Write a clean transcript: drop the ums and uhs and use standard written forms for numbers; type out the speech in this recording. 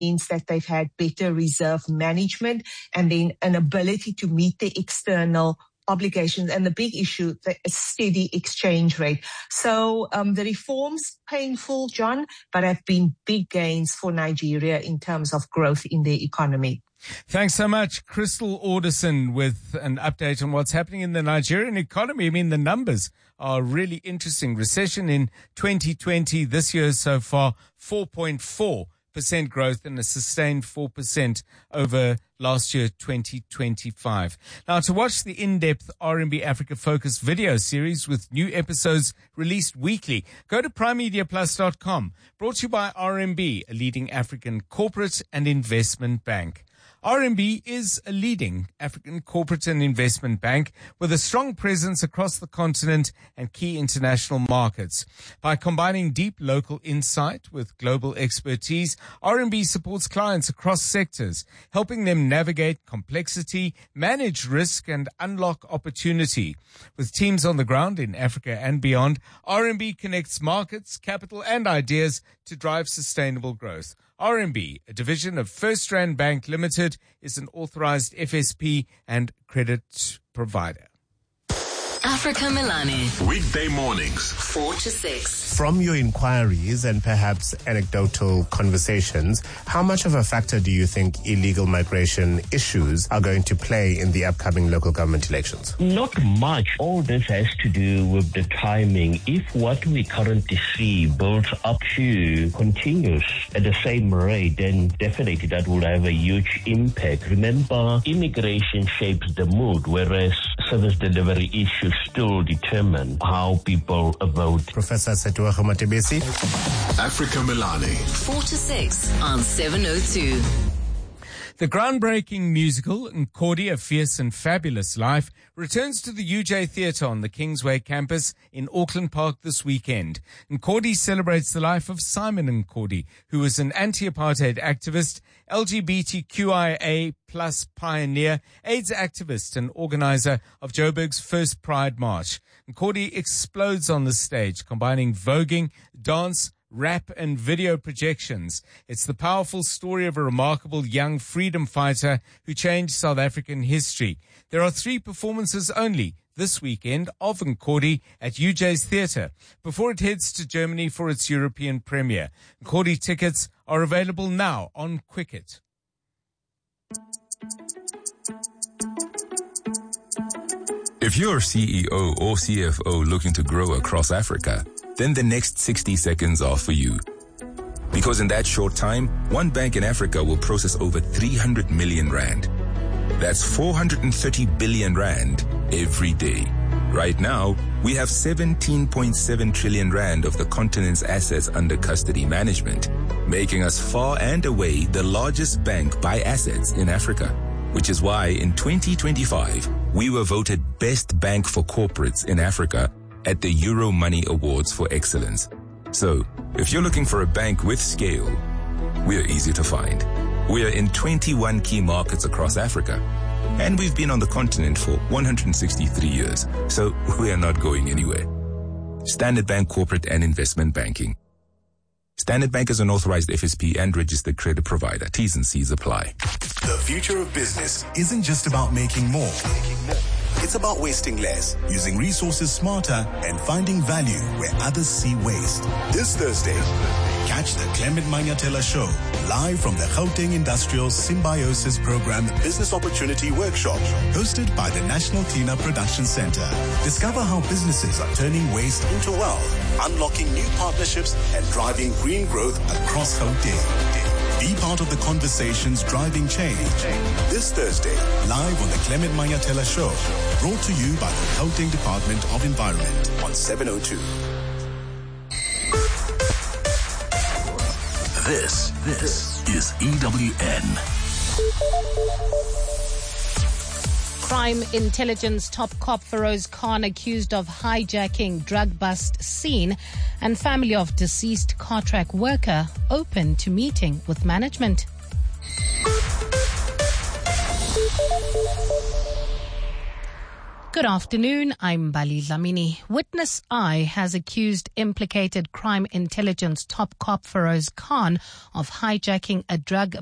means that they've had better reserve management and then an ability to meet the external obligations, and the big issue, the steady exchange rate. So the reforms, painful, John, but have been big gains for Nigeria in terms of growth in the economy. Thanks so much, Crystal Alderson, with an update on what's happening in the Nigerian economy. I mean, the numbers are really interesting. Recession in 2020, this year so far, 4.4% growth and a sustained 4% over last year, 2025. Now, to watch the in-depth RMB Africa Focus video series with new episodes released weekly, go to primemediaplus.com. Brought to you by RMB, a leading African corporate and investment bank. RMB is a leading African corporate and investment bank with a strong presence across the continent and key international markets. By combining deep local insight with global expertise, RMB supports clients across sectors, helping them navigate complexity, manage risk, and unlock opportunity. With teams on the ground in Africa and beyond, RMB connects markets, capital, and ideas to drive sustainable growth. RMB, a division of First Rand Bank Limited, is an authorized FSP and credit provider. Africa Milani. Weekday mornings, 4 to 6. From your inquiries and perhaps anecdotal conversations, how much of a factor do you think illegal migration issues are going to play in the upcoming local government elections? Not much. All this has to do with the timing. If what we currently see builds up to continues at the same rate, then definitely that will have a huge impact. Remember, immigration shapes the mood, whereas service delivery issues still determine how people vote. Professor Setuago Matebesi. Africa Milani. 4 to 6 on 702. The groundbreaking musical, Nkodi, A Fierce and Fabulous Life, returns to the UJ Theatre on the Kingsway campus in Auckland Park this weekend. Nkodi celebrates the life of Simon Nkodi, who was an anti-apartheid activist, LGBTQIA plus pioneer, AIDS activist and organizer of Joburg's first Pride March. Nkodi explodes on the stage, combining voguing, dance, rap and video projections. It's the powerful story of a remarkable young freedom fighter who changed South African history. There are 3 performances only this weekend of Nkodi at UJ's Theatre before it heads to Germany for its European premiere. Nkodi tickets are available now on Quicket. If you're CEO or CFO looking to grow across Africa, then the next 60 seconds are for you. Because in that short time, one bank in Africa will process over 300 million rand. That's 430 billion rand every day. Right now, we have 17.7 trillion rand of the continent's assets under custody management, making us far and away the largest bank by assets in Africa. Which is why in 2025, we were voted Best Bank for Corporates in Africa at the Euromoney Awards for Excellence. So, if you're looking for a bank with scale, we're easy to find. We're in 21 key markets across Africa, and we've been on the continent for 163 years, so we are not going anywhere. Standard Bank Corporate and Investment Banking. Standard Bank is an authorized FSP and registered credit provider. T's and C's apply. The future of business isn't just about making more. It's about wasting less, using resources smarter, and finding value where others see waste. This Thursday, catch the Clement Manyatela Show live from the Gauteng Industrial Symbiosis Program Business Opportunity Workshop, hosted by the National Cleanup Production Center. Discover how businesses are turning waste into wealth, unlocking new partnerships, and driving green growth across Gauteng. Be part of the conversations driving change. This Thursday, live on the Clement Manyatela Show, brought to you by the Gauteng Department of Environment on 702. This is EWN. Crime intelligence top cop Feroz Khan accused of hijacking drug bust scene, and family of deceased Cartrack worker open to meeting with management. Good afternoon, I'm Bali Dlamini. Witness I has accused implicated crime intelligence top cop Feroz Khan of hijacking a drug